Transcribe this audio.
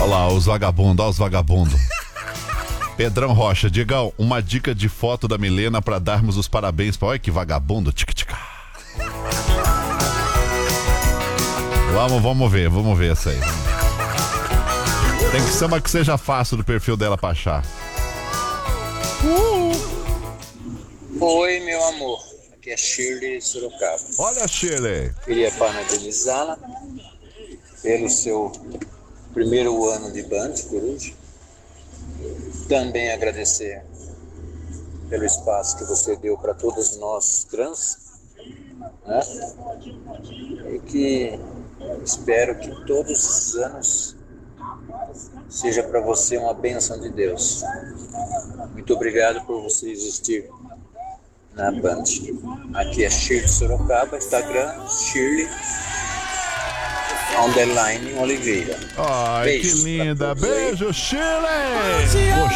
lá, os vagabundos, olha os vagabundos. Pedrão Rocha, Diegão, uma dica de foto da Milena pra darmos os parabéns pra... Olha que vagabundo. Tic-tica. Vamos ver essa aí. Tem que ser uma que seja fácil do perfil dela pra achar. Oi, meu amor. Aqui é Shirley Sorocaba. Olha, Shirley. Queria parabenizá-la pelo seu primeiro ano de Band Coruja. Também agradecer pelo espaço que você deu para todos nós trans, né? E que espero que todos os anos seja para você uma bênção de Deus. Muito obrigado por você existir na Band. Aqui é Shirley Sorocaba, Instagram Shirley _Oliveira. Ai, Beijo que linda. pra todos aí. Beijo, Shirley.